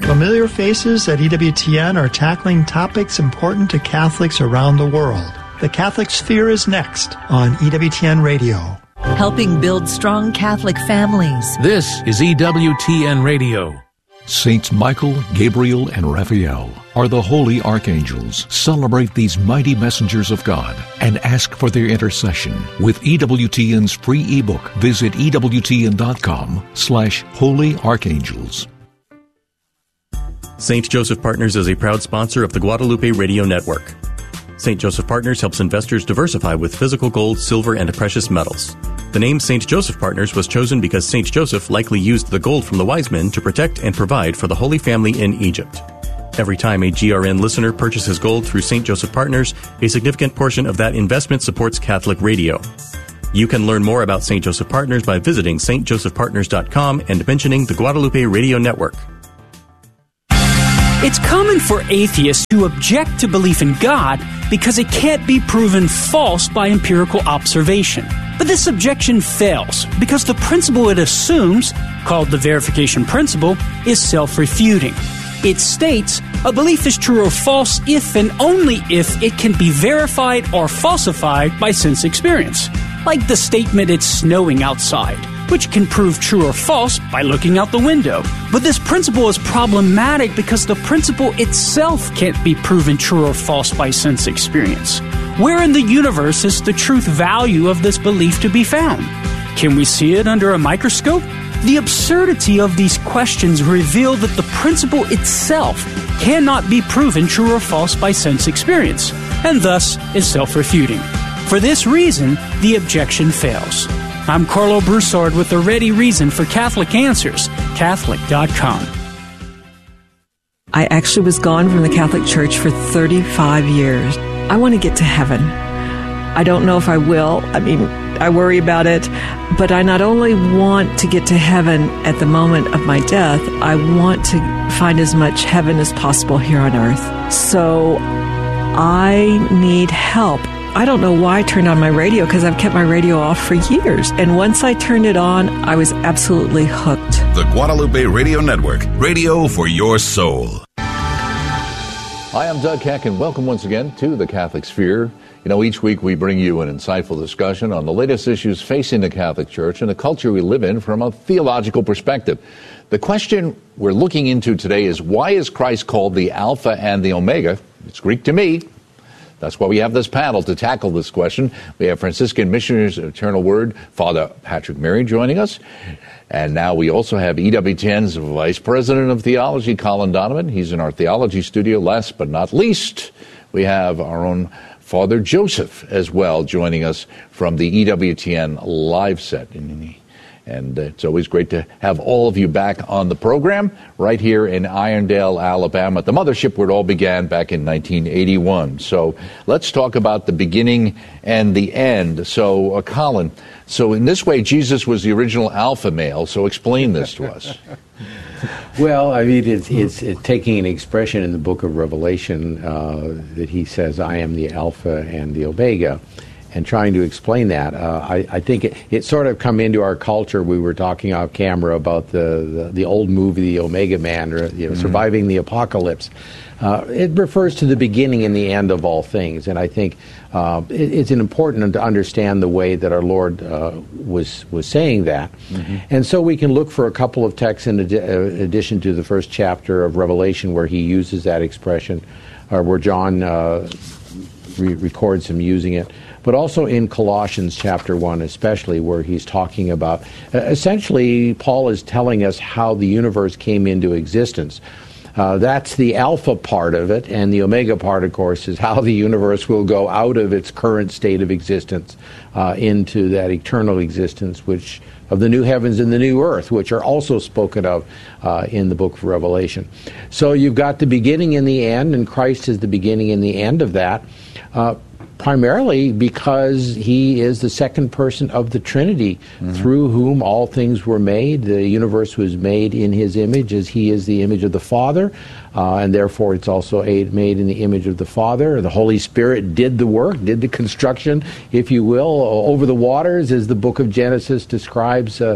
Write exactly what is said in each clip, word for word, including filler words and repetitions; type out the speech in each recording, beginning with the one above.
Familiar faces at E W T N are tackling topics important to Catholics around the world. The Catholic Sphere is next on E W T N Radio. Helping build strong Catholic families. This is E W T N Radio. Saints Michael, Gabriel, and Raphael are the holy archangels. Celebrate these mighty messengers of God and ask for their intercession with E W T N's free ebook. Visit ewtn.com slash holy archangels. Saint Joseph Partners is a proud sponsor of the Guadalupe Radio Network. Saint Joseph Partners helps investors diversify with physical gold, silver, and precious metals. The name Saint Joseph Partners was chosen because Saint Joseph likely used the gold from the wise men to protect and provide for the Holy Family in Egypt. Every time a G R N listener purchases gold through Saint Joseph Partners, a significant portion of that investment supports Catholic radio. You can learn more about Saint Joseph Partners by visiting s t joseph partners dot com and mentioning the Guadalupe Radio Network. It's common for atheists to object to belief in God because it can't be proven false by empirical observation. But this objection fails because the principle it assumes, called the verification principle, is self-refuting. It states a belief is true or false if and only if it can be verified or falsified by sense experience, like the statement it's snowing outside, which can prove true or false by looking out the window. But this principle is problematic because the principle itself can't be proven true or false by sense experience. Where in the universe is the truth value of this belief to be found? Can we see it under a microscope? The absurdity of these questions reveal that the principle itself cannot be proven true or false by sense experience, and thus is self-refuting. For this reason, the objection fails. I'm Carlo Broussard with a ready reason for Catholic Answers, Catholic dot com. I actually was gone from the Catholic Church for thirty-five years. I want to get to heaven. I don't know if I will. I mean, I worry about it. But I not only want to get to heaven at the moment of my death, I want to find as much heaven as possible here on earth. So I need help. I don't know why I turned on my radio, because I've kept my radio off for years. And once I turned it on, I was absolutely hooked. The Guadalupe Radio Network, radio for your soul. Hi, I'm Doug Keck, and welcome once again to the Catholic Sphere. You know, each week we bring you an insightful discussion on the latest issues facing the Catholic Church and the culture we live in from a theological perspective. The question we're looking into today is, why is Christ called the Alpha and the Omega? It's Greek to me. That's why we have this panel to tackle this question. We have Franciscan Missionaries of Eternal Word, Father Patrick Mary, joining us. And now we also have E W T N's Vice President of Theology, Colin Donovan. He's in our theology studio. Last but not least, we have our own Father Joseph as well, joining us from the E W T N live set. And it's always great to have all of you back on the program right here in Irondale, Alabama, the mothership where it all began back in nineteen eighty-one. So let's talk about the beginning and the end. So, uh, Colin, so in this way, Jesus was the original alpha male. So explain this to us. Well, I mean, it's, it's, it's taking an expression in the book of Revelation uh, that he says, I am the Alpha and the Omega. And trying to explain that, uh, I, I think it, it sort of come into our culture. We were talking off camera about the, the, the old movie, The Omega Man, or you know, mm-hmm. Surviving the Apocalypse. Uh, it refers to the beginning and the end of all things, and I think uh, it, it's important to understand the way that our Lord uh, was was saying that. Mm-hmm. And so we can look for a couple of texts in adi- addition to the first chapter of Revelation where he uses that expression, or where John uh, re- records him using it. But also in Colossians chapter one especially, where he's talking about, uh, essentially, Paul is telling us how the universe came into existence. Uh, that's the alpha part of it, and the omega part, of course, is how the universe will go out of its current state of existence uh, into that eternal existence, which of the new heavens and the new earth, which are also spoken of uh, in the book of Revelation. So you've got the beginning and the end, and Christ is the beginning and the end of that. Uh, primarily because he is the second person of the Trinity, mm-hmm. through whom all things were made. The universe was made in his image, as he is the image of the Father, uh, and therefore it's also made in the image of the Father. The Holy Spirit did the work, did the construction, if you will, over the waters, as the book of Genesis describes uh,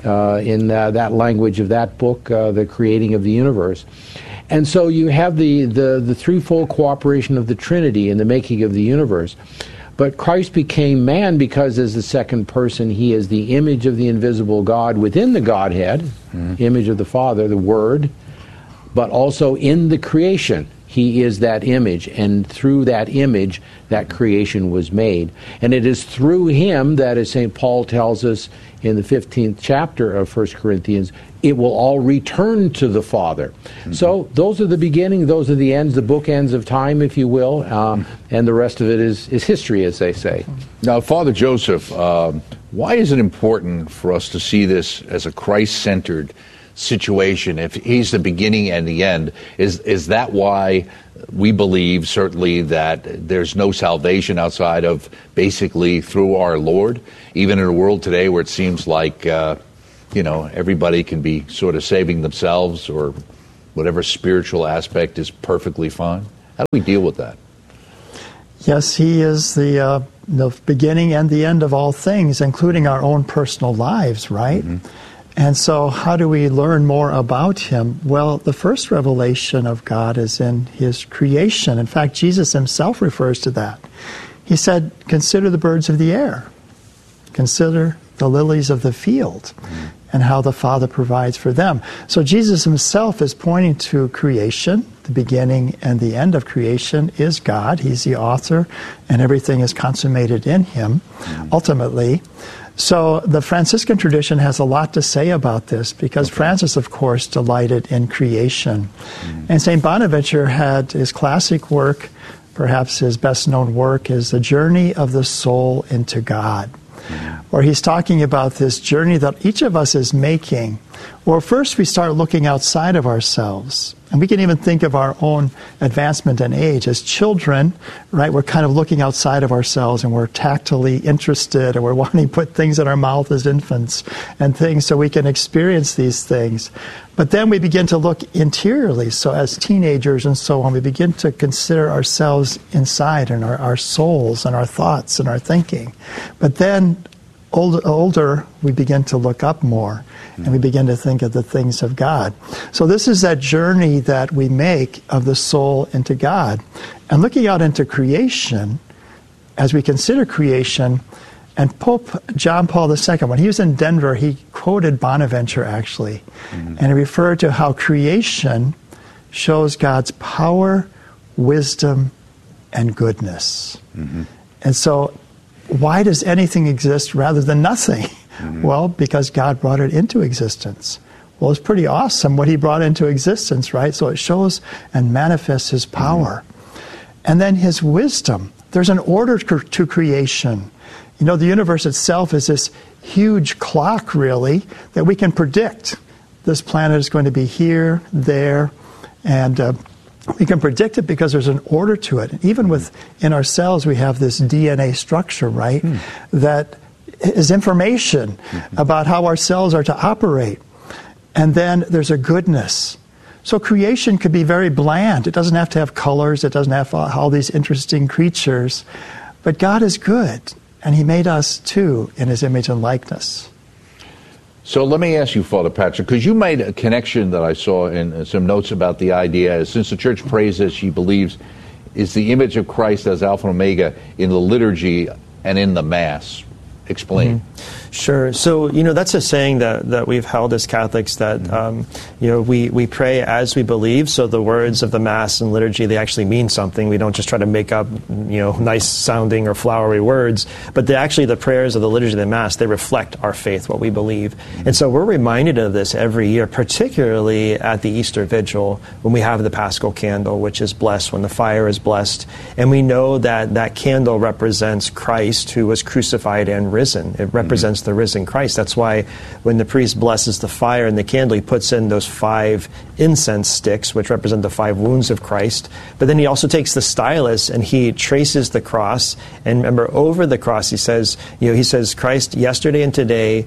uh, in uh, that language of that book, uh, the creating of the universe. And so you have the, the, the threefold cooperation of the Trinity in the making of the universe. But Christ became man because as the second person, he is the image of the invisible God within the Godhead, mm-hmm. image of the Father, the Word, but also in the creation. He is that image, and through that image, that creation was made. And it is through him that, as Saint Paul tells us in the fifteenth chapter of First Corinthians, it will all return to the Father. Mm-hmm. So those are the beginning, those are the ends, the bookends of time, if you will, uh, mm-hmm. and the rest of it is, is history, as they say. Now, Father Joseph, uh, why is it important for us to see this as a Christ-centered situation? If he's the beginning and the end, is is that why we believe certainly that there's no salvation outside of basically through our Lord, even in a world today where it seems like uh, you know everybody can be sort of saving themselves, or whatever spiritual aspect is perfectly fine? How do we deal with that? Yes, he is the uh, the beginning and the end of all things, including our own personal lives, right? Mm-hmm. And so how do we learn more about him? Well, the first revelation of God is in his creation. In fact, Jesus himself refers to that. He said, consider the birds of the air. Consider the lilies of the field, mm-hmm. and how the Father provides for them. So Jesus himself is pointing to creation. The beginning and the end of creation is God. He's the author, and everything is consummated in him, mm-hmm. ultimately. So the Franciscan tradition has a lot to say about this, because okay. Francis, of course, delighted in creation. Mm. And Saint Bonaventure had his classic work, perhaps his best-known work, is The Journey of the Soul into God, mm. where he's talking about this journey that each of us is making. Well, first we start looking outside of ourselves. And we can even think of our own advancement in age. As children, right, we're kind of looking outside of ourselves, and we're tactily interested, and we're wanting to put things in our mouth as infants and things so we can experience these things. But then we begin to look interiorly. So as teenagers and so on, we begin to consider ourselves inside, and our, our souls and our thoughts and our thinking. But then older, older, we begin to look up more. And we begin to think of the things of God. So this is that journey that we make of the soul into God. And looking out into creation, as we consider creation, and Pope John Paul the Second, when he was in Denver, he quoted Bonaventure, actually. Mm-hmm. And he referred to how creation shows God's power, wisdom, and goodness. Mm-hmm. And so why does anything exist rather than nothing? Mm-hmm. Well, because God brought it into existence. Well, it's pretty awesome what he brought into existence, right? So it shows and manifests his power. Mm-hmm. And then his wisdom. There's an order to creation. You know, the universe itself is this huge clock, really, that we can predict. This planet is going to be here, there, and uh, we can predict it because there's an order to it. And even within our cells, we have this D N A structure, right, mm. that is information mm-hmm. about how our cells are to operate. And then there's a goodness. So creation could be very bland. It doesn't have to have colors. It doesn't have all these interesting creatures. But God is good, and he made us, too, in his image and likeness. So let me ask you, Father Patrick, because you made a connection that I saw in some notes about the idea, since the Church prays as she believes, is the image of Christ as Alpha and Omega in the liturgy and in the Mass. Explain. Mm-hmm. Sure. So, you know, that's a saying that, that we've held as Catholics, that, mm-hmm. um, you know, we, we pray as we believe. So the words of the Mass and liturgy, they actually mean something. We don't just try to make up, you know, nice sounding or flowery words, but they actually, the prayers of the liturgy of the Mass, they reflect our faith, what we believe. Mm-hmm. And so we're reminded of this every year, particularly at the Easter Vigil, when we have the Paschal Candle, which is blessed, when the fire is blessed. And we know that that candle represents Christ, who was crucified and risen. It represents mm-hmm. the risen Christ. That's why when the priest blesses the fire and the candle, he puts in those five incense sticks, which represent the five wounds of Christ. But then he also takes the stylus and he traces the cross. And remember, over the cross, he says, you know, he says, Christ yesterday and today,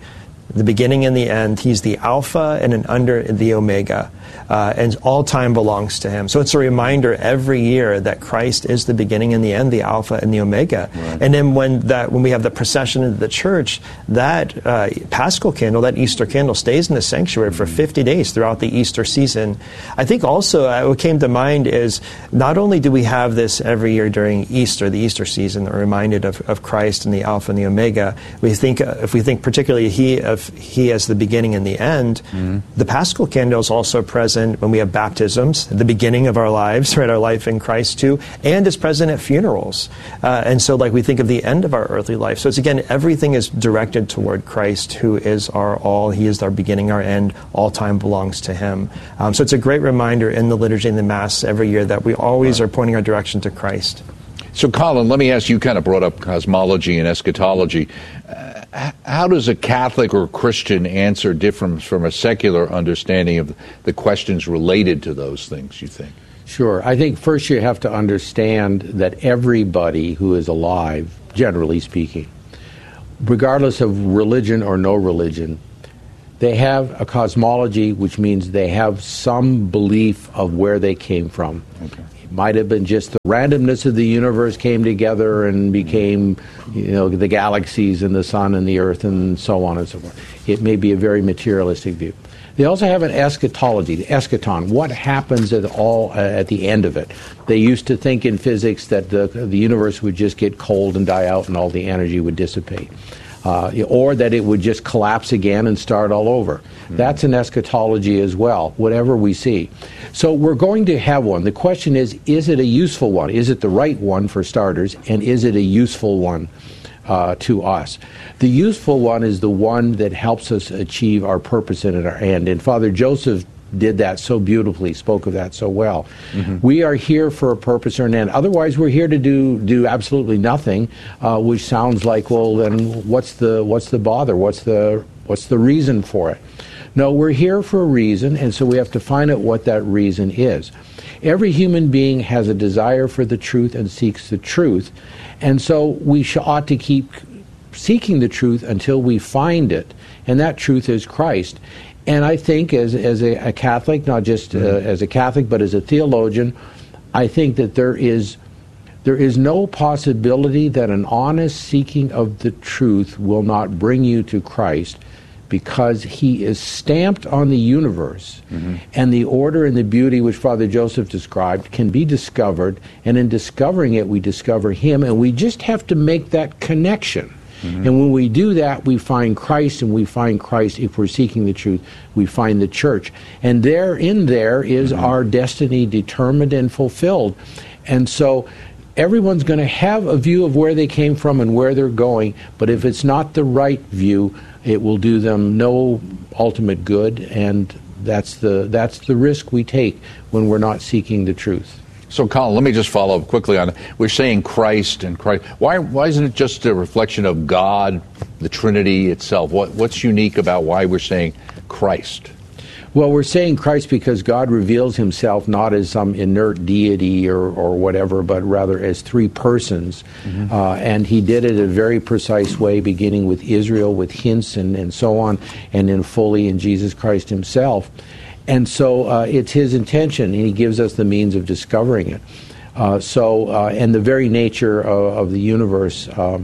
the beginning and the end. He's the Alpha and an under the Omega. Uh, and all time belongs to him. So it's a reminder every year that Christ is the beginning and the end, the Alpha and the Omega. Right. And then when that when we have the procession into the church, that uh, Paschal candle, that Easter candle, stays in the sanctuary for fifty days throughout the Easter season. I think also uh, what came to mind is not only do we have this every year during Easter, the Easter season, that we're reminded of, of Christ and the Alpha and the Omega. We think uh, if we think particularly he of he as the beginning and the end, mm-hmm. the Paschal candle is also present when we have baptisms, at the beginning of our lives, right, our life in Christ too, and is present at funerals. Uh, and so like we think of the end of our earthly life. So it's again, everything is directed toward Christ, who is our all. He is our beginning, our end. All time belongs to him. Um, so it's a great reminder in the liturgy and the Mass every year that we always right. are pointing our direction to Christ. So Colin, let me ask you, kind of brought up cosmology and eschatology. Uh, how does a Catholic or Christian answer differ from a secular understanding of the questions related to those things, you think? Sure. I think first you have to understand that everybody who is alive, generally speaking, regardless of religion or no religion, they have a cosmology, which means they have some belief of where they came from. Okay. It might have been just the randomness of the universe came together and became, you know, the galaxies and the sun and the earth and so on and so forth. It may be a very materialistic view. They also have an eschatology, the eschaton, what happens at all uh, at the end of it. They used to think in physics that the, the universe would just get cold and die out and all the energy would dissipate. Uh, or that it would just collapse again and start all over. Mm-hmm. That's an eschatology as well, whatever we see. So we're going to have one. The question is, is it a useful one? Is it the right one for starters? And is it a useful one uh, to us? The useful one is the one that helps us achieve our purpose and our end. And Father Joseph did that so beautifully, spoke of that so well. Mm-hmm. We are here for a purpose or an end. Otherwise, we're here to do do absolutely nothing, uh, which sounds like, well, then what's the what's the bother? What's the what's the reason for it? No, we're here for a reason, and so we have to find out what that reason is. Every human being has a desire for the truth and seeks the truth, and so we sh- ought to keep seeking the truth until we find it, and that truth is Christ. And I think as as a, a Catholic, not just uh, as a Catholic, but as a theologian, I think that there is there is no possibility that an honest seeking of the truth will not bring you to Christ, because he is stamped on the universe, mm-hmm. and the order and the beauty which Father Joseph described can be discovered, and in discovering it we discover him, and we just have to make that connection. Mm-hmm. And when we do that, we find Christ, and we find Christ, if we're seeking the truth, we find the church. And there, in there, is mm-hmm. our destiny determined and fulfilled. And so everyone's going to have a view of where they came from and where they're going, but if it's not the right view, it will do them no ultimate good, and that's the that's the risk we take when we're not seeking the truth. So, Colin, let me just follow up quickly on it. We're saying Christ and Christ. Why why isn't it just a reflection of God, the Trinity itself? What What's unique about why we're saying Christ? Well, we're saying Christ because God reveals himself not as some inert deity or, or whatever, but rather as three persons. Mm-hmm. Uh, and he did it in a very precise way, beginning with Israel, with hints and, and so on, and then fully in Jesus Christ himself. And so uh, it's his intention, and he gives us the means of discovering it. Uh, so, uh, and the very nature of, of the universe uh,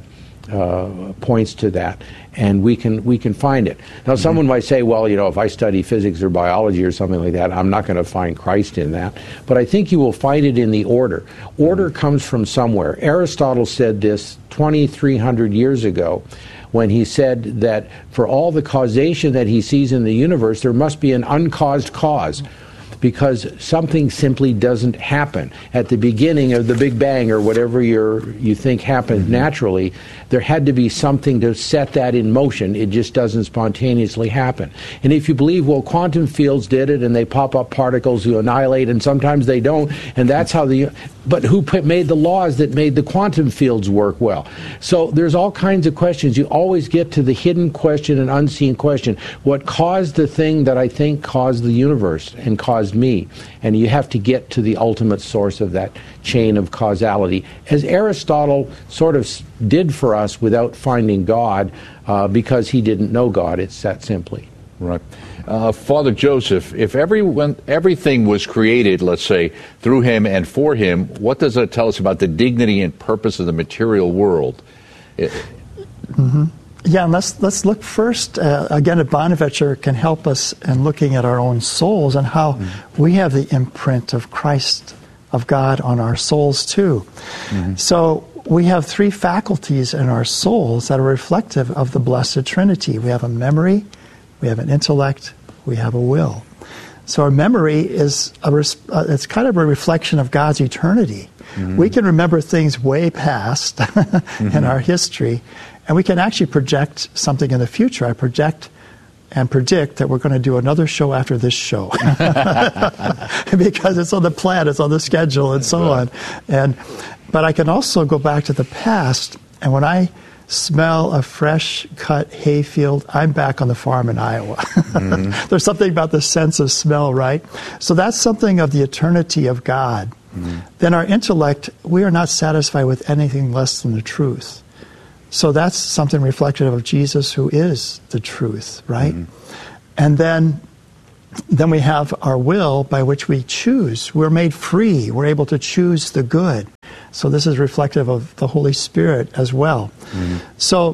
uh, points to that, and we can we can find it. Now, mm-hmm. someone might say, well, you know, if I study physics or biology or something like that, I'm not going to find Christ in that. But I think you will find it in the order. Order mm-hmm. comes from somewhere. Aristotle said this twenty-three hundred years ago, when he said that for all the causation that he sees in the universe, there must be an uncaused cause, because something simply doesn't happen. At the beginning of the Big Bang, or whatever you're, you think happened mm-hmm. naturally, there had to be something to set that in motion. It just doesn't spontaneously happen. And if you believe, well, quantum fields did it, and they pop up particles who annihilate, and sometimes they don't, and that's how the... But who put, made the laws that made the quantum fields work well? So there's all kinds of questions. You always get to the hidden question and unseen question. What caused the thing that I think caused the universe and caused caused me. And you have to get to the ultimate source of that chain of causality, as Aristotle sort of did for us without finding God, uh, because he didn't know God. It's that simply. Right. Uh, Father Joseph, if everyone, everything was created, let's say, through him and for him, what does that tell us about the dignity and purpose of the material world? It, mm-hmm. Yeah, and let's, let's look first, uh, again, at Bonaventure can help us in looking at our own souls and how mm-hmm. we have the imprint of Christ, of God on our souls too. Mm-hmm. So we have three faculties in our souls that are reflective of the Blessed Trinity. We have a memory, we have an intellect, we have a will. So our memory is a, uh, it's kind of a reflection of God's eternity. Mm-hmm. We can remember things way past mm-hmm. in our history, and we can actually project something in the future. I project and predict that we're going to do another show after this show because it's on the plan, it's on the schedule, and so on. And but I can also go back to the past, and when I smell a fresh cut hayfield, I'm back on the farm in Iowa. Mm-hmm. There's something about the sense of smell, right? So that's something of the eternity of God. Mm-hmm. Then our intellect, we are not satisfied with anything less than the truth. So that's something reflective of Jesus, who is the truth, right? Mm-hmm. And then then we have our will, by which we choose. We're made free. We're able to choose the good. So this is reflective of the Holy Spirit as well. Mm-hmm. So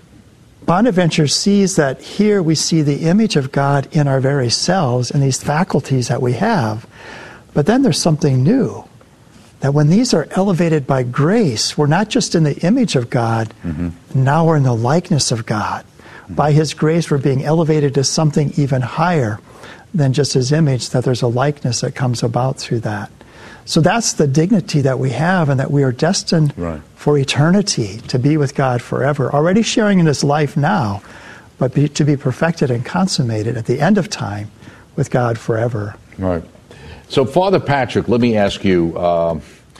Bonaventure sees that here we see the image of God in our very selves and these faculties that we have. But then there's something new, that when these are elevated by grace, we're not just in the image of God, mm-hmm. now we're in the likeness of God. Mm-hmm. By His grace, we're being elevated to something even higher than just His image, that there's a likeness that comes about through that. So that's the dignity that we have, and that we are destined right. for eternity, to be with God forever, already sharing in this life now, but be, to be perfected and consummated at the end of time with God forever. Right. So, Father Patrick, let me ask you, uh,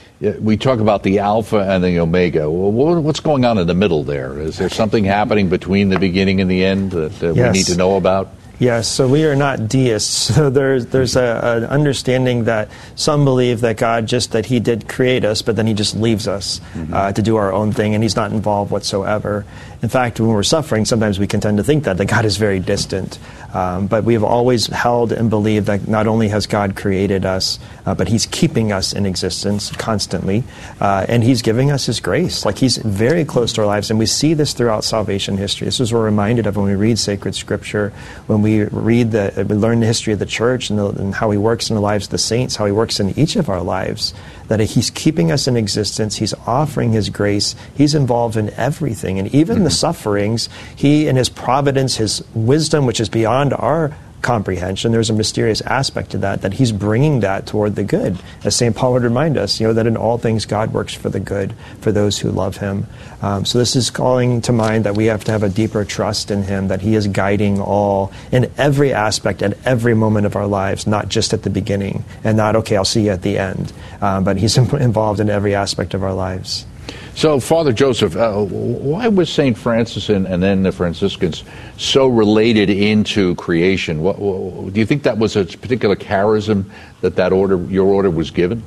we talk about the Alpha and the Omega. Well, what's going on in the middle there? Is there something happening between the beginning and the end that uh, yes. we need to know about? Yes, so we are not deists. So there's there's a, an understanding that some believe that God just, that He did create us, but then He just leaves us mm-hmm. uh, to do our own thing, and He's not involved whatsoever. In fact, when we're suffering, sometimes we can tend to think that, that God is very distant. Um, but we have always held and believed that not only has God created us, uh, but He's keeping us in existence constantly, uh, and He's giving us His grace. Like, He's very close to our lives, and we see this throughout salvation history. This is what we're reminded of when we read sacred Scripture, when we read the, we learn the history of the church and, the, and how He works in the lives of the saints, how He works in each of our lives, that He's keeping us in existence, He's offering His grace, He's involved in everything, and even mm-hmm. the sufferings, He, in His providence, His wisdom, which is beyond our comprehension, there's a mysterious aspect to that, that He's bringing that toward the good. As Saint Paul would remind us, you know, that in all things God works for the good for those who love Him. Um, so this is calling to mind that we have to have a deeper trust in Him, that He is guiding all in every aspect at every moment of our lives, not just at the beginning, and not, okay, I'll see you at the end. Um, but He's involved in every aspect of our lives. So, Father Joseph, uh, why was Saint Francis and, and then the Franciscans so related into creation? What, what, do you think that was a particular charism that that order, your order, was given?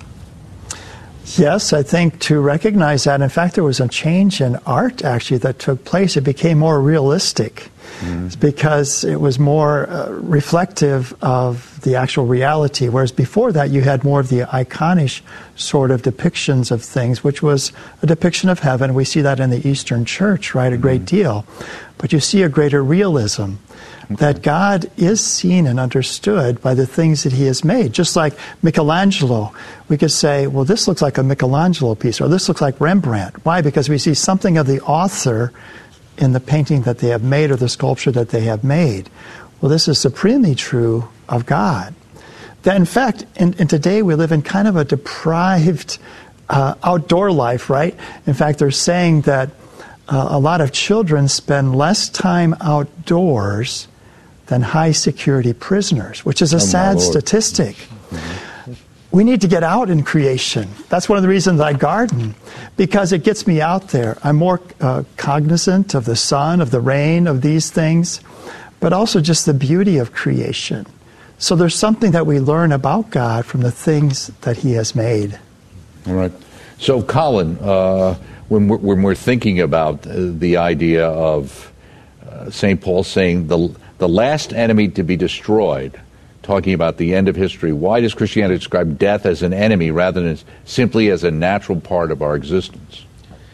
Yes, I think to recognize that. In fact, there was a change in art, actually, that took place. It became more realistic mm. because it was more uh, reflective of the actual reality, whereas before that you had more of the iconish sort of depictions of things, which was a depiction of heaven. We see that in the Eastern Church, right, a great mm. deal. But you see a greater realism. Okay. That God is seen and understood by the things that He has made. Just like Michelangelo, we could say, well, this looks like a Michelangelo piece, or this looks like Rembrandt. Why? Because we see something of the author in the painting that they have made or the sculpture that they have made. Well, this is supremely true of God. That, in fact, in, in today we live in kind of a deprived uh, outdoor life, right? In fact, they're saying that uh, a lot of children spend less time outdoors than high-security prisoners, which is a oh, sad statistic. Mm-hmm. We need to get out in creation. That's one of the reasons I garden, because it gets me out there. I'm more uh, cognizant of the sun, of the rain, of these things, but also just the beauty of creation. So there's something that we learn about God from the things that he has made. All right. So, Colin, uh, when, we're, when we're thinking about uh, the idea of uh, Saint Paul saying the, the last enemy to be destroyed, talking about the end of history, why does Christianity describe death as an enemy rather than simply as a natural part of our existence?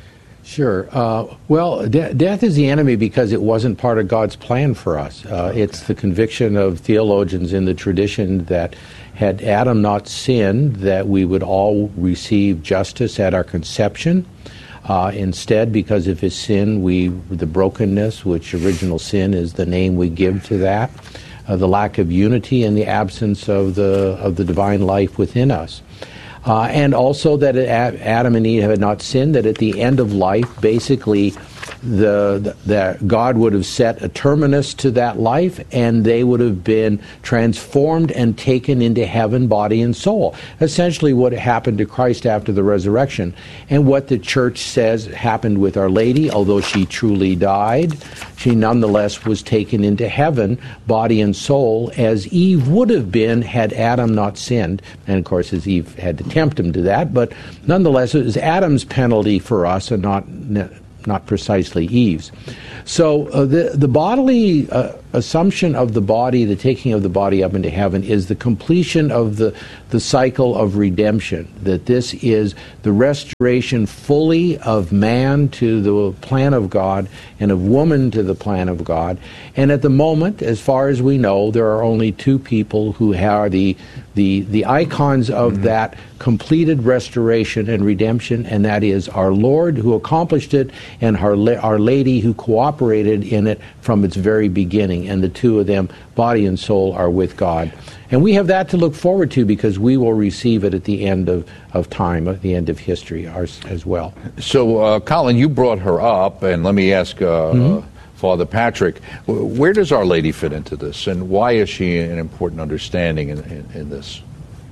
Sure. Uh, well, de- death is the enemy because it wasn't part of God's plan for us. Uh, it's the conviction of theologians in the tradition that had Adam not sinned, that we would all receive justice at our conception. Uh, instead, because of his sin, we the brokenness, which original sin is the name we give to that, uh, the lack of unity and the absence of the of the divine life within us. Uh, and also that Adam and Eve had not sinned, that at the end of life, basically, the, the, the God would have set a terminus to that life, and they would have been transformed and taken into heaven, body and soul. Essentially what happened to Christ after the resurrection, and what the church says happened with Our Lady. Although she truly died, she nonetheless was taken into heaven, body and soul, as Eve would have been had Adam not sinned. And of course, as Eve had to tempt him to that, but nonetheless, it was Adam's penalty for us and not not precisely Eve's. So uh, the the bodily uh, assumption of the body, the taking of the body up into heaven, is the completion of the, the cycle of redemption, that this is the restoration fully of man to the plan of God and of woman to the plan of God. And at the moment, as far as we know, there are only two people who are the the, the icons of mm-hmm. that completed restoration and redemption, and that is our Lord, who accomplished it, and our, our Lady, who cooperated in it from its very beginning. And the two of them, body and soul, are with God. And we have that to look forward to, because we will receive it at the end of, of time, at the end of history ours, as well. So, uh, Colin, you brought her up, and let me ask uh, mm-hmm. uh, Father Patrick, where does Our Lady fit into this, and why is she an important understanding in, in, in this?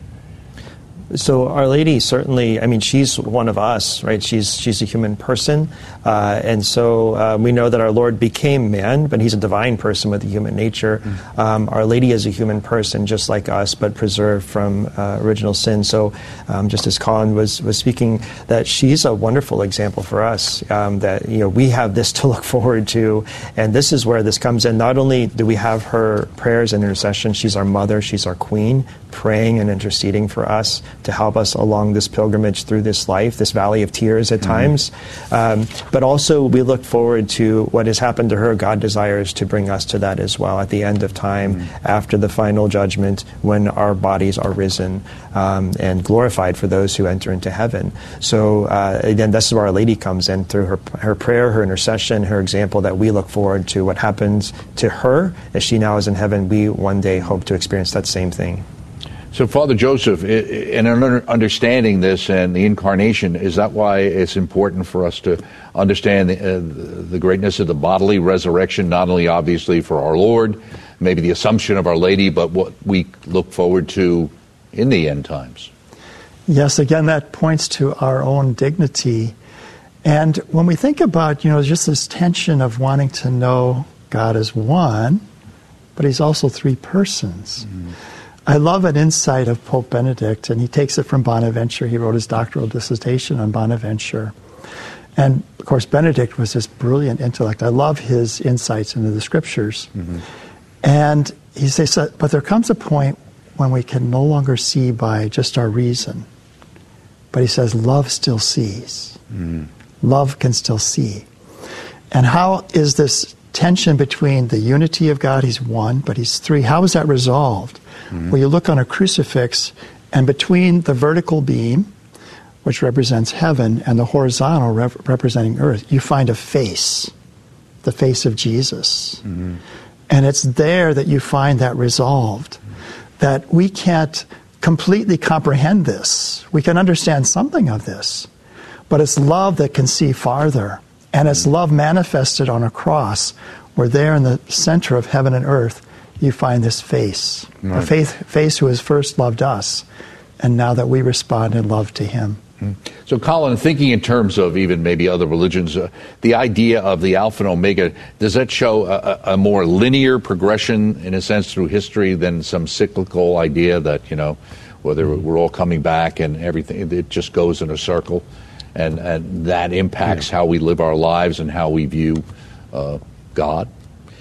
So Our Lady certainly, I mean, she's one of us, right? She's she's a human person. Uh, and so uh, we know that our Lord became man, but he's a divine person with a human nature. Mm-hmm. Um, Our Lady is a human person just like us, but preserved from uh, original sin. So um, just as Colin was, was speaking, that she's a wonderful example for us, um, that, you know, we have this to look forward to. And this is where this comes in. Not only do we have her prayers and intercession, she's our mother, she's our queen, praying and interceding for us to help us along this pilgrimage through this life, this valley of tears at mm-hmm. times. Um, but also we look forward to what has happened to her. God desires to bring us to that as well at the end of time, mm-hmm. after the final judgment, when our bodies are risen um, and glorified for those who enter into heaven. So uh, again, this is where Our Lady comes in through her, her prayer, her intercession, her example, that we look forward to what happens to her as she now is in heaven. We one day hope to experience that same thing. So, Father Joseph, in understanding this and the incarnation, is that why it's important for us to understand the, uh, the greatness of the bodily resurrection, not only obviously for our Lord, maybe the Assumption of Our Lady, but what we look forward to in the end times? Yes, again, that points to our own dignity. And when we think about, you know, just this tension of wanting to know God as one, but he's also three persons. Mm-hmm. I love an insight of Pope Benedict, and he takes it from Bonaventure. He wrote his doctoral dissertation on Bonaventure. And, of course, Benedict was this brilliant intellect. I love his insights into the Scriptures. Mm-hmm. And he says, but there comes a point when we can no longer see by just our reason. But he says, love still sees. Mm-hmm. Love can still see. And how is this tension between the unity of God, he's one, but he's three, how is that resolved? Mm-hmm. Well, you look on a crucifix, and between the vertical beam, which represents heaven, and the horizontal rep- representing earth, you find a face, the face of Jesus. Mm-hmm. And it's there that you find that resolved, mm-hmm. that we can't completely comprehend this. We can understand something of this, but it's love that can see farther. And it's love manifested on a cross, where there in the center of heaven and earth, you find this face, right. the faith, face who has first loved us, and now that we respond in love to him. So, Colin, thinking in terms of even maybe other religions, uh, the idea of the Alpha and Omega, does that show a, a more linear progression, in a sense, through history than some cyclical idea that, you know, whether we're all coming back and everything, it just goes in a circle, and, and that impacts how we live our lives and how we view uh, God?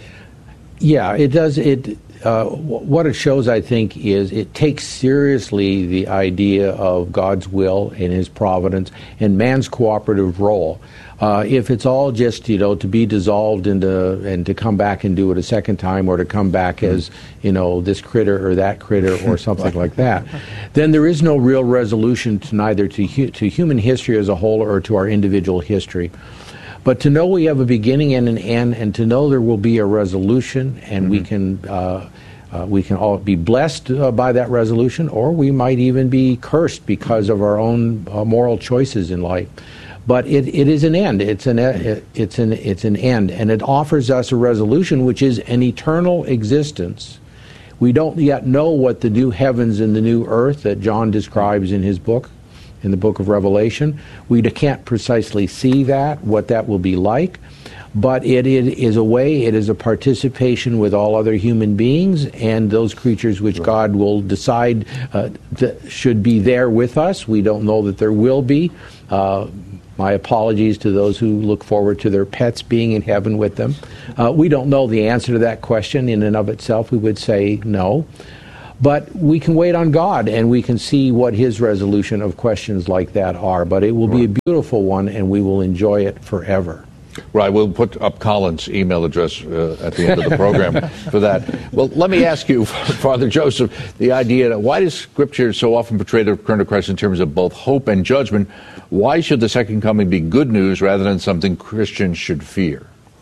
Yeah, it does. It uh, what it shows, I think, is it takes seriously the idea of God's will and His providence and man's cooperative role. Uh, if it's all just, you know, to be dissolved into and to come back and do it a second time, or to come back as, you know, this critter or that critter or something like that, then there is no real resolution to neither to hu- to human history as a whole or to our individual history. But to know we have a beginning and an end, and to know there will be a resolution, and mm-hmm. we can uh, uh, we can all be blessed uh, by that resolution, or we might even be cursed because of our own uh, moral choices in life. But it, it is an end. It's an it's an it's an end, and it offers us a resolution, which is an eternal existence. We don't yet know what the new heavens and the new earth that John describes in his book. In the book of Revelation. We can't precisely see that, what that will be like, but it, it is a way, it is a participation with all other human beings and those creatures which God will decide uh, th- should be there with us. We don't know that there will be. Uh, my apologies to those who look forward to their pets being in heaven with them. Uh, we don't know the answer to that question in and of itself. We would say no. But we can wait on God, and we can see what His resolution of questions like that are. But it will right. be a beautiful one, and we will enjoy it forever. Right. We'll put up Colin's email address uh, at the end of the program for that. Well, let me ask you, Father Joseph, the idea that why does Scripture so often portray the return of Christ in terms of both hope and judgment? Why should the second coming be good news rather than something Christians should fear?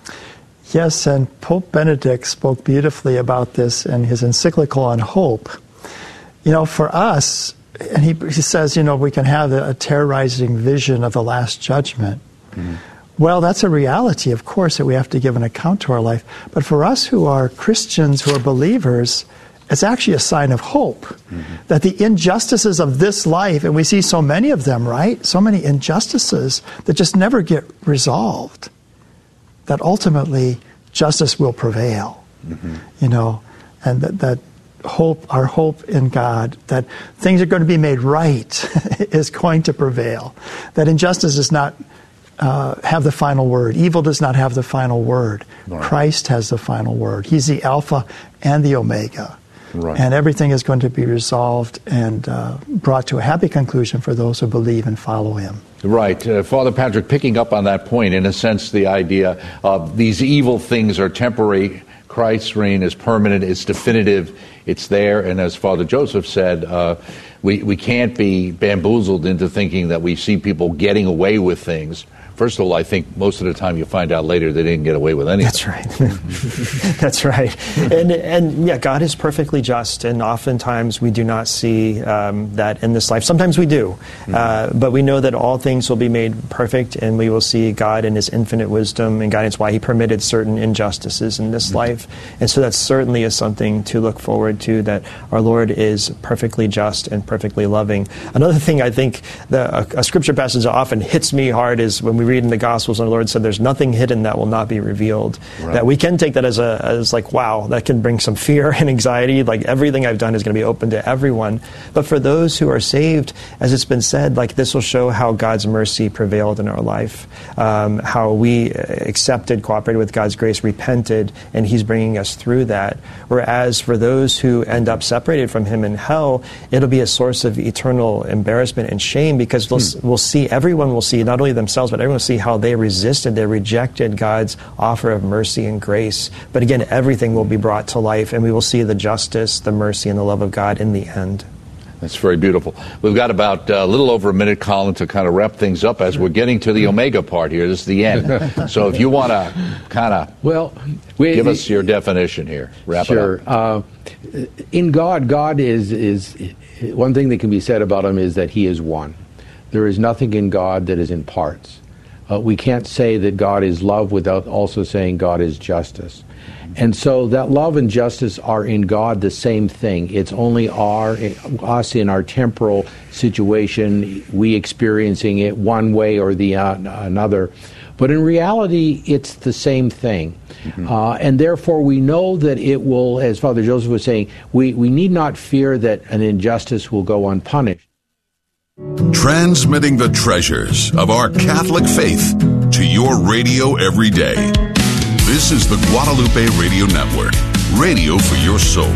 Yes, and Pope Benedict spoke beautifully about this in his encyclical on hope. You know, for us, and he, he says, you know, we can have a, a terrorizing vision of the Last Judgment. Mm-hmm. Well, that's a reality, of course, that we have to give an account to our life. But for us who are Christians, who are believers, it's actually a sign of hope. Mm-hmm. That the injustices of this life, and we see so many of them, right? So many injustices that just never get resolved. That ultimately justice will prevail, mm-hmm. you know, and that, that hope, our hope in God, that things are going to be made right is going to prevail. That injustice does not uh, have the final word. Evil does not have the final word. Right. Christ has the final word. He's the Alpha and the Omega. Right. And everything is going to be resolved and uh, brought to a happy conclusion for those who believe and follow Him. Right. Uh, Father Patrick, picking up on that point, in a sense, the idea of these evil things are temporary. Christ's reign is permanent. It's definitive. It's there. And as Father Joseph said, uh, we, we can't be bamboozled into thinking that we see people getting away with things. First of all, I think most of the time you find out later they didn't get away with anything. That's right. That's right. And, and yeah, God is perfectly just, and oftentimes we do not see um, that in this life. Sometimes we do, mm-hmm. uh, but we know that all things will be made perfect, and we will see God in His infinite wisdom and guidance, why He permitted certain injustices in this mm-hmm. life. And so that certainly is something to look forward to, that our Lord is perfectly just and perfectly loving. Another thing I think that a, a scripture passage that often hits me hard is when we read in the Gospels, and the Lord said, "There's nothing hidden that will not be revealed." Right. That we can take that as a as like, wow, that can bring some fear and anxiety. Like everything I've done is going to be open to everyone. But for those who are saved, as it's been said, like this will show how God's mercy prevailed in our life, um, how we accepted, cooperated with God's grace, repented, and He's bringing us through that. Whereas for those who end up separated from Him in hell, it'll be a source of eternal embarrassment and shame, because we'll, hmm. we'll see, everyone will see, not only themselves, but everyone will see how they resisted, they rejected God's offer of mercy and grace. But again, everything will be brought to life, and we will see the justice, the mercy, and the love of God in the end. That's very beautiful. We've got about uh, a little over a minute, Colin, to kind of wrap things up as we're getting to the Omega part here. This is the end. So if you want to kind of well, we, give us your definition here. Wrap sure. it up. Uh, in God, God is, is, one thing that can be said about Him is that He is one. There is nothing in God that is in parts. Uh, we can't say that God is love without also saying God is justice. And so that love and justice are in God the same thing. It's only our us in our temporal situation, we experiencing it one way or the uh, another. But in reality, it's the same thing. Mm-hmm. Uh, and therefore, we know that it will, as Father Joseph was saying, we, we need not fear that an injustice will go unpunished. Transmitting the treasures of our Catholic faith to your radio every day. This is the Guadalupe Radio Network, radio for your soul.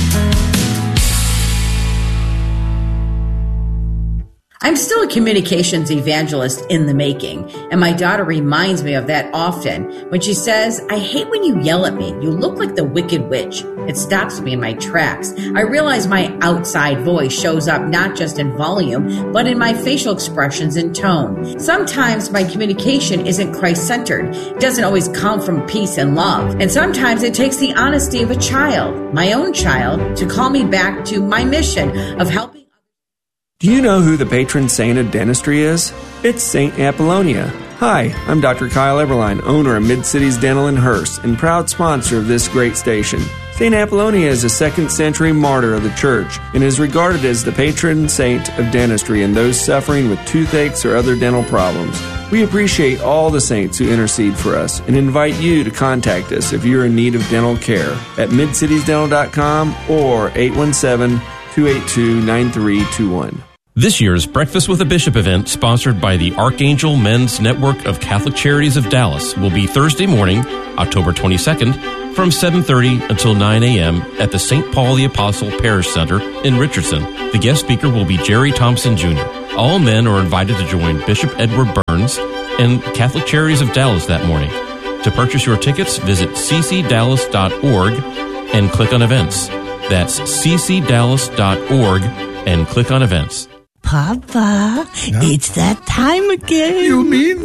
I'm still a communications evangelist in the making, and my daughter reminds me of that often when she says, I hate when you yell at me. You look like the Wicked Witch. It stops me in my tracks. I realize my outside voice shows up not just in volume, but in my facial expressions and tone. Sometimes my communication isn't Christ-centered. It doesn't always come from peace and love. And sometimes it takes the honesty of a child, my own child, to call me back to my mission of helping. Do you know who the patron saint of dentistry is? It's Saint Apollonia. Hi, I'm Doctor Kyle Eberline, owner of Mid-Cities Dental in Hearst and proud sponsor of this great station. Saint Apollonia is a second century martyr of the church and is regarded as the patron saint of dentistry and those suffering with toothaches or other dental problems. We appreciate all the saints who intercede for us and invite you to contact us if you're in need of dental care at mid cities dental dot com or eight one seven, two eight two, nine three two one. This year's Breakfast with a Bishop event, sponsored by the Archangel Men's Network of Catholic Charities of Dallas, will be Thursday morning, October twenty-second, from seven thirty until nine a.m. at the Saint Paul the Apostle Parish Center in Richardson. The guest speaker will be Jerry Thompson Junior All men are invited to join Bishop Edward Burns and Catholic Charities of Dallas that morning. To purchase your tickets, visit c c dallas dot org and click on events. That's c c dallas dot org and click on events. Papa, yeah? It's that time again. You mean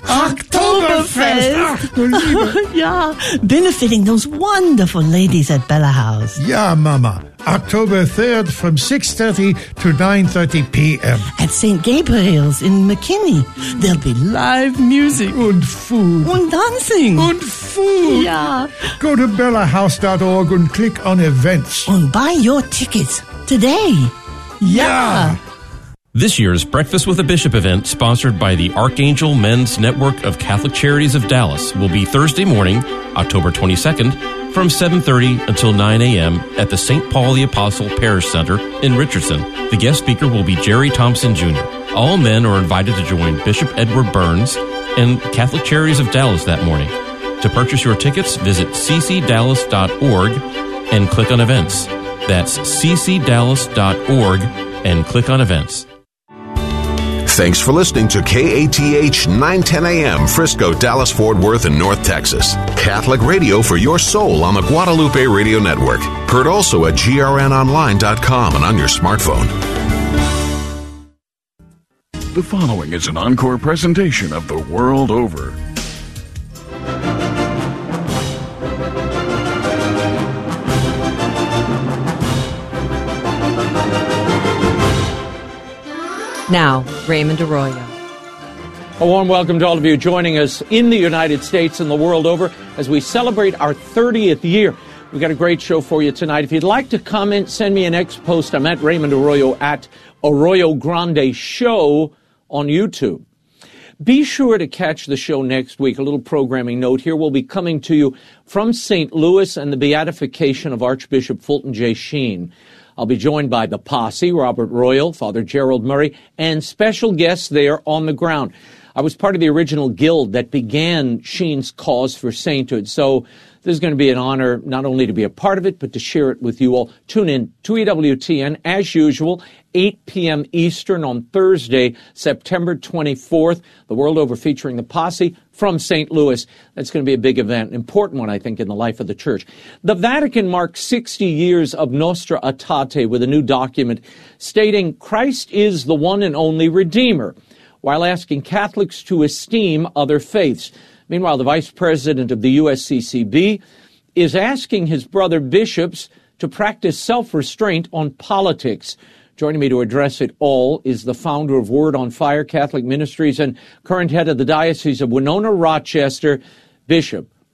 Oktoberfest? Oktoberfest. Yeah, benefiting those wonderful ladies at Bella House. Yeah, Mama. October third from six thirty to nine thirty p.m. At Saint Gabriel's in McKinney. There'll be live music. And food. And dancing. And food. Yeah. Go to bella house dot org and click on events. And buy your tickets today. Yeah. yeah. This year's Breakfast with a Bishop event, sponsored by the Archangel Men's Network of Catholic Charities of Dallas, will be Thursday morning, October twenty-second, from seven thirty until nine a.m. at the Saint Paul the Apostle Parish Center in Richardson. The guest speaker will be Jerry Thompson Junior All men are invited to join Bishop Edward Burns and Catholic Charities of Dallas that morning. To purchase your tickets, visit c c dallas dot org and click on events. That's c c dallas dot org and click on events. Thanks for listening to K A T H nine ten a.m. Frisco, Dallas, Fort Worth, and North Texas. Catholic radio for your soul on the Guadalupe Radio Network. Heard also at g r n online dot com and on your smartphone. The following is an encore presentation of The World Over. Now, Raymond Arroyo. A warm welcome to all of you joining us in the United States and the world over as we celebrate our thirtieth year. We've got a great show for you tonight. If you'd like to comment, send me an X post. I'm at Raymond Arroyo at Arroyo Grande Show on YouTube. Be sure to catch the show next week. A little programming note here. We'll be coming to you from Saint Louis and the beatification of Archbishop Fulton J. Sheen. I'll be joined by the posse, Robert Royal, Father Gerald Murray, and special guests there on the ground. I was part of the original guild that began Sheen's cause for sainthood, so this is going to be an honor not only to be a part of it, but to share it with you all. Tune in to E W T N, as usual, eight p.m. Eastern on Thursday, September twenty-fourth. The World Over featuring the posse from Saint Louis. That's going to be a big event, an important one, I think, in the life of the Church. The Vatican marked sixty years of Nostra Aetate with a new document stating Christ is the one and only Redeemer, while asking Catholics to esteem other faiths. Meanwhile, the Vice President of the U S C C B is asking his brother bishops to practice self-restraint on politics. Joining me to address it all is the founder of Word on Fire Catholic Ministries and current head of the Diocese of Winona-Rochester, Bishop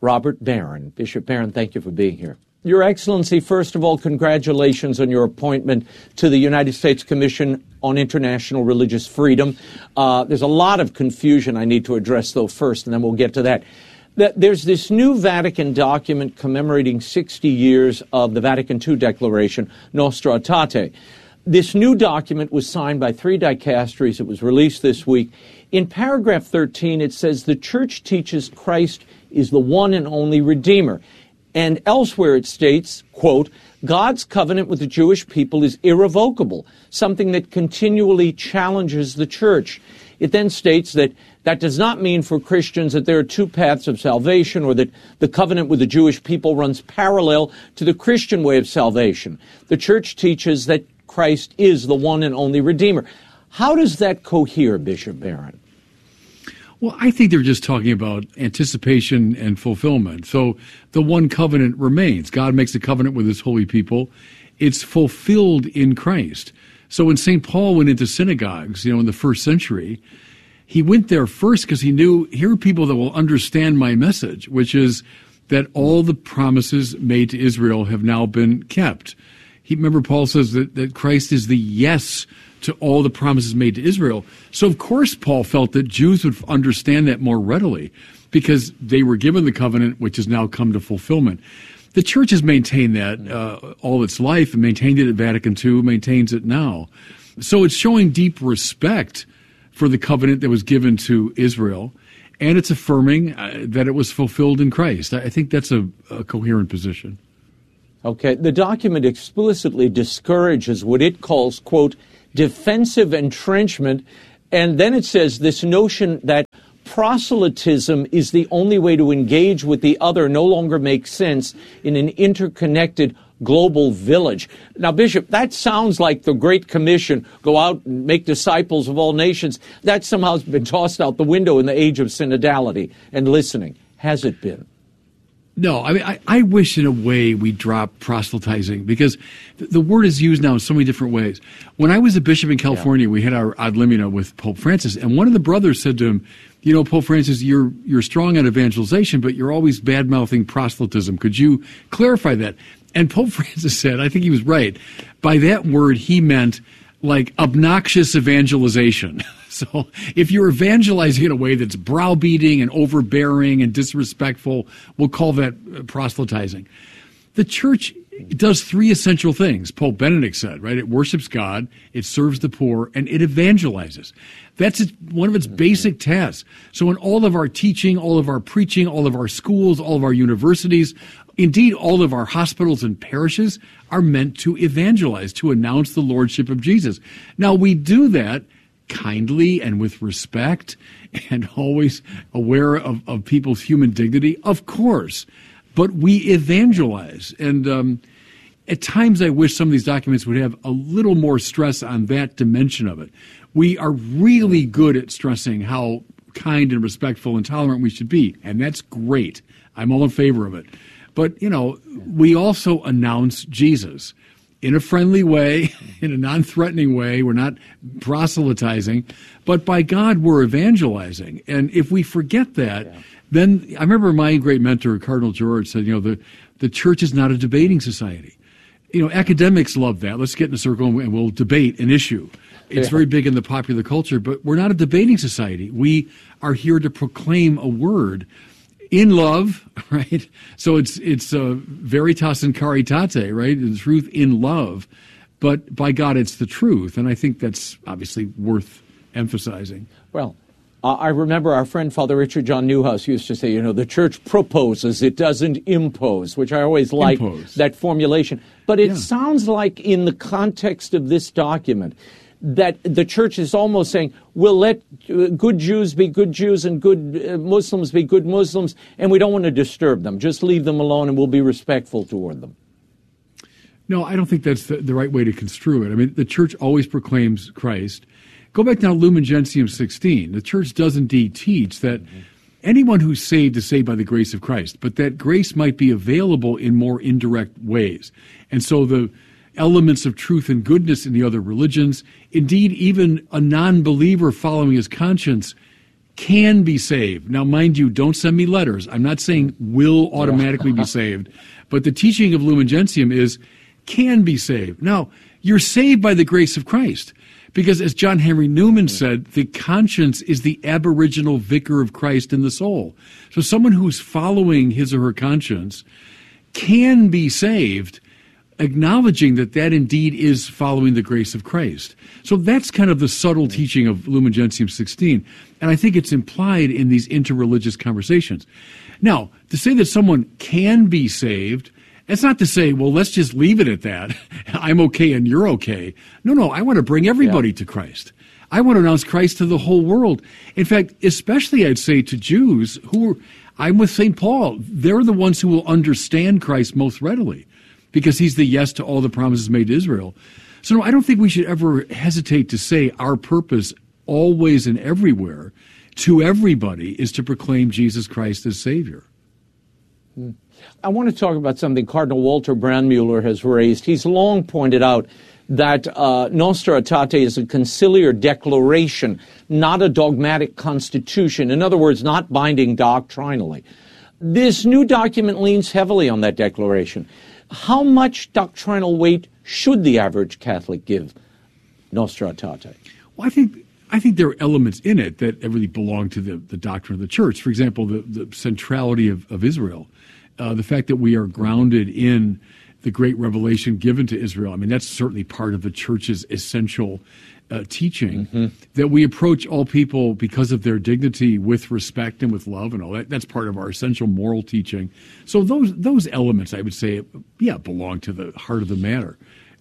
Robert Barron. Bishop Barron, thank you for being here. Your Excellency, first of all, congratulations on your appointment to the United States Commission on International Religious Freedom. Uh, there's a lot of confusion I need to address, though, first, and then we'll get to that. There's this new Vatican document commemorating sixty years of the Vatican Two Declaration, Nostra Aetate. This new document was signed by three dicasteries. It was released this week. In paragraph thirteen, it says the Church teaches Christ is the one and only Redeemer. And elsewhere it states, quote, God's covenant with the Jewish people is irrevocable, something that continually challenges the Church. It then states that that does not mean for Christians that there are two paths of salvation or that the covenant with the Jewish people runs parallel to the Christian way of salvation. The Church teaches that Christ is the one and only Redeemer. How does that cohere, Bishop Barron? Well, I think they're just talking about anticipation and fulfillment. So the one covenant remains. God makes a covenant with his holy people. It's fulfilled in Christ. So when Saint Paul went into synagogues, you know, in the first century, he went there first because he knew, here are people that will understand my message, which is that all the promises made to Israel have now been kept. He, remember, Paul says that, that Christ is the yes to all the promises made to Israel. So, of course, Paul felt that Jews would understand that more readily because they were given the covenant, which has now come to fulfillment. The Church has maintained that uh, all its life and maintained it at Vatican Two, maintains it now. So it's showing deep respect for the covenant that was given to Israel, and it's affirming uh, that it was fulfilled in Christ. I think that's a, a coherent position. Okay. The document explicitly discourages what it calls, quote, defensive entrenchment, and then it says this notion that proselytism is the only way to engage with the other no longer makes sense in an interconnected global village. Now, Bishop, that sounds like the Great Commission, go out and make disciples of all nations. That somehow has been tossed out the window in the age of synodality and listening. Has it been? No, I mean, I, I wish in a way we drop proselytizing because the, the word is used now in so many different ways. When I was a bishop in California, yeah. we had our ad limina with Pope Francis, and one of the brothers said to him, you know, Pope Francis, you're you're strong on evangelization, but you're always bad-mouthing proselytism. Could you clarify that? And Pope Francis said, I think he was right, by that word he meant like obnoxious evangelization. So if you're evangelizing in a way that's browbeating and overbearing and disrespectful, we'll call that proselytizing. The Church does three essential things, Pope Benedict said, right? It worships God, it serves the poor, and it evangelizes. That's its, one of its basic tasks. So in all of our teaching, all of our preaching, all of our schools, all of our universities, indeed all of our hospitals and parishes are meant to evangelize, to announce the Lordship of Jesus. Now, we do that kindly and with respect and always aware of, of people's human dignity, of course. But we evangelize. And um, at times I wish some of these documents would have a little more stress on that dimension of it. We are really good at stressing how kind and respectful and tolerant we should be, and that's great. I'm all in favor of it. But, you know, we also announce Jesus in a friendly way, in a non-threatening way. We're not proselytizing, but by God, we're evangelizing. And if we forget that, yeah. then I remember my great mentor, Cardinal George, said, you know, the, the church is not a debating society. You know, academics love that. Let's get in a circle and we'll debate an issue. It's yeah. very big in the popular culture, but we're not a debating society. We are here to proclaim a word in love, right? So it's it's uh, veritas in caritate, right? The truth in love. But by God, it's the truth. And I think that's obviously worth emphasizing. Well, uh, I remember our friend Father Richard John Newhouse used to say, you know, the church proposes, it doesn't impose, which I always like that formulation. But it yeah. sounds like in the context of this document, that the church is almost saying, we'll let good Jews be good Jews and good Muslims be good Muslims, and we don't want to disturb them. Just leave them alone and we'll be respectful toward them. No, I don't think that's the, the right way to construe it. I mean, the church always proclaims Christ. Go back now to Lumen Gentium sixteen. The church does indeed teach that mm-hmm. anyone who's saved is saved by the grace of Christ, but that grace might be available in more indirect ways. And so the elements of truth and goodness in the other religions, indeed even a non-believer following his conscience, can be saved. Now, mind you, don't send me letters. I'm not saying will automatically be saved, but the teaching of Lumen Gentium is can be saved. Now, you're saved by the grace of Christ. Because as John Henry Newman said, the conscience is the aboriginal vicar of Christ in the soul. So someone who's following his or her conscience can be saved, acknowledging that that indeed is following the grace of Christ. So that's kind of the subtle teaching of Lumen Gentium sixteen. And I think it's implied in these interreligious conversations. Now, to say that someone can be saved, it's not to say, well, let's just leave it at that. I'm okay and you're okay. No, no, I want to bring everybody yeah. to Christ. I want to announce Christ to the whole world. In fact, especially I'd say to Jews who are, I'm with Saint Paul. They're the ones who will understand Christ most readily because he's the yes to all the promises made to Israel. So no, I don't think we should ever hesitate to say our purpose always and everywhere to everybody is to proclaim Jesus Christ as Savior. Hmm. I want to talk about something Cardinal Walter Brandmuller has raised. He's long pointed out that uh, Nostra Aetate is a conciliar declaration, not a dogmatic constitution. In other words, not binding doctrinally. This new document leans heavily on that declaration. How much doctrinal weight should the average Catholic give Nostra Aetate? Well, I think I think there are elements in it that really belong to the, the doctrine of the Church. For example, the, the centrality of, of Israel. Uh, the fact that we are grounded in the great revelation given to Israel. I mean, that's certainly part of the Church's essential uh, teaching, mm-hmm. that we approach all people because of their dignity with respect and with love and all that. That's part of our essential moral teaching. So those those elements, I would say, yeah, belong to the heart of the matter.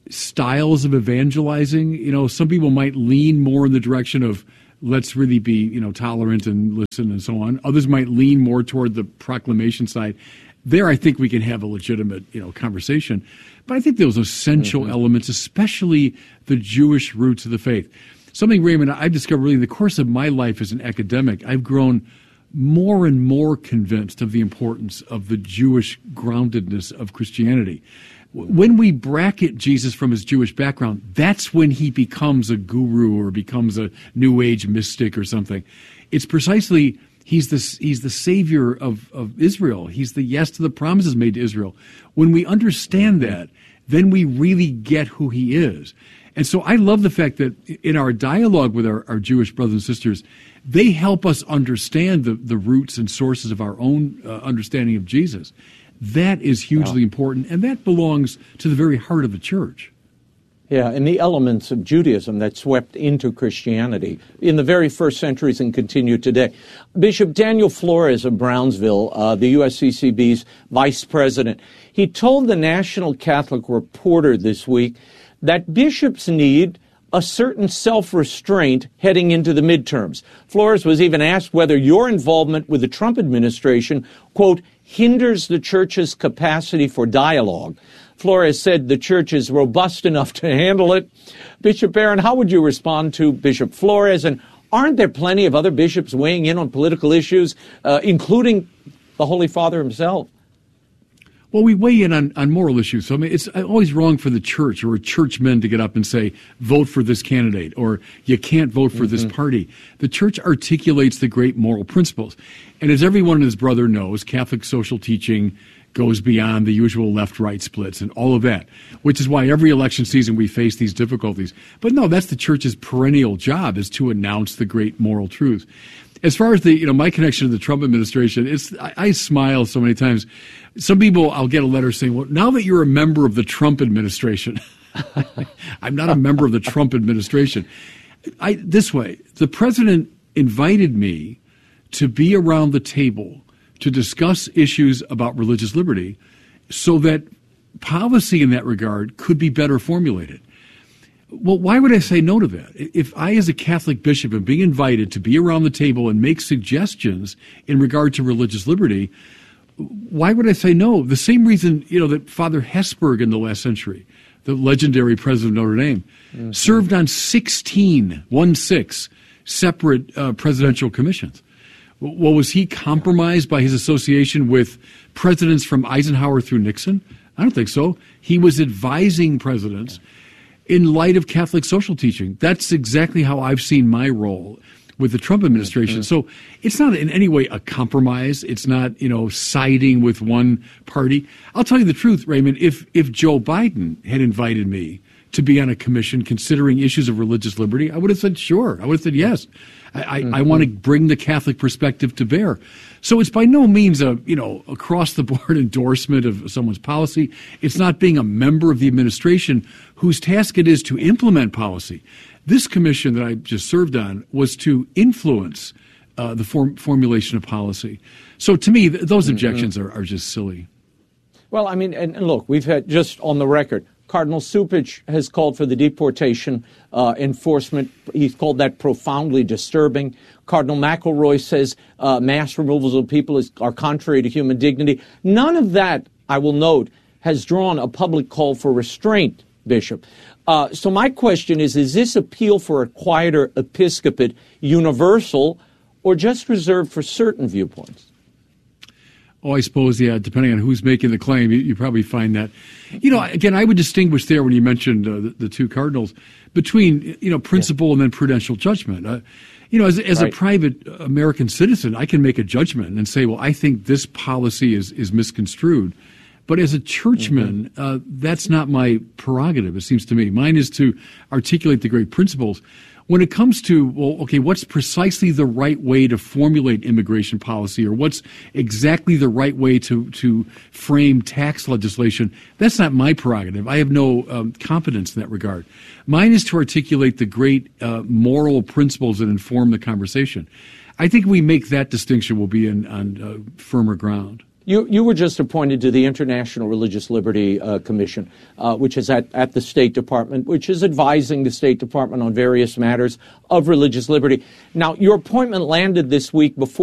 Styles of evangelizing, you know, some people might lean more in the direction of let's really be, you know, tolerant and listen and so on. Others might lean more toward the proclamation side. There, I think we can have a legitimate, you know, conversation. But I think those essential mm-hmm. elements, especially the Jewish roots of the faith. Something, Raymond, I've discovered really in the course of my life as an academic, I've grown more and more convinced of the importance of the Jewish groundedness of Christianity. When we bracket Jesus from his Jewish background, that's when he becomes a guru or becomes a New Age mystic or something. It's precisely... He's the, he's the savior of, of Israel. He's the yes to the promises made to Israel. When we understand that, then we really get who he is. And so I love the fact that in our dialogue with our, our Jewish brothers and sisters, they help us understand the, the roots and sources of our own uh, understanding of Jesus. That is hugely wow. important, and that belongs to the very heart of the Church. Yeah, and the elements of Judaism that swept into Christianity in the very first centuries and continue today. Bishop Daniel Flores of Brownsville, uh, the U S C C B's vice president, he told the National Catholic Reporter this week that bishops need a certain self-restraint heading into the midterms. Flores was even asked whether your involvement with the Trump administration, quote, hinders the church's capacity for dialogue. Flores said the church is robust enough to handle it. Bishop Barron, how would you respond to Bishop Flores? And aren't there plenty of other bishops weighing in on political issues, uh, including the Holy Father himself? Well, we weigh in on, on moral issues. So I mean, it's always wrong for the church or churchmen to get up and say, vote for this candidate, or you can't vote for mm-hmm. this party. The church articulates the great moral principles. And as everyone and his brother knows, Catholic social teaching goes beyond the usual left-right splits and all of that, which is why every election season we face these difficulties. But no, that's the church's perennial job, is to announce the great moral truth. As far as the, you know, my connection to the Trump administration, it's, I, I smile so many times. Some people, I'll get a letter saying, well, now that you're a member of the Trump administration, I'm not a member of the Trump administration. I, this way, the president invited me to be around the table to discuss issues about religious liberty so that policy in that regard could be better formulated. Well, why would I say no to that? If I, as a Catholic bishop, am being invited to be around the table and make suggestions in regard to religious liberty, why would I say no? The same reason, you know, that Father Hesburgh in the last century, the legendary president of Notre Dame, mm-hmm. served on sixteen, one six, separate uh, presidential commissions. Well, was he compromised by his association with presidents from Eisenhower through Nixon? I don't think so. He was advising presidents in light of Catholic social teaching. That's exactly how I've seen my role. with the Trump administration. Mm-hmm. So it's not in any way a compromise. It's not, you know, siding with one party. I'll tell you the truth, Raymond, if if Joe Biden had invited me to be on a commission considering issues of religious liberty, I would have said sure. I would have said yes. I, I, mm-hmm. I want to bring the Catholic perspective to bear. So it's by no means a, you know, across the board endorsement of someone's policy. It's not being a member of the administration whose task it is to implement policy. This commission that I just served on was to influence uh, the form, formulation of policy. So to me, th- those objections mm-hmm. are, are just silly. Well, I mean, and, and look, we've had, just on the record, Cardinal Cupich has called for the deportation uh, enforcement. He's called that profoundly disturbing. Cardinal McElroy says uh, mass removals of people is, are contrary to human dignity. None of that, I will note, has drawn a public call for restraint, Bishop. Uh, so my question is, is this appeal for a quieter episcopate universal or just reserved for certain viewpoints? Oh, I suppose, yeah, depending on who's making the claim, you, you probably find that. You know, again, I would distinguish there when you mentioned uh, the, the two cardinals between, you know, principle yeah. and then prudential judgment. Uh, you know, as, as right. a private American citizen, I can make a judgment and say, well, I think this policy is, is misconstrued. But as a churchman, mm-hmm. uh, that's not my prerogative, it seems to me. Mine is to articulate the great principles. When it comes to, well, okay, what's precisely the right way to formulate immigration policy, or what's exactly the right way to, to frame tax legislation, that's not my prerogative. I have no um, competence in that regard. Mine is to articulate the great uh, moral principles that inform the conversation. I think we make that distinction, we'll be in, on uh, firmer ground. You, you were just appointed to the International Religious Liberty uh, Commission, uh, which is at, at the State Department, which is advising the State Department on various matters of religious liberty. Now, your appointment landed this week before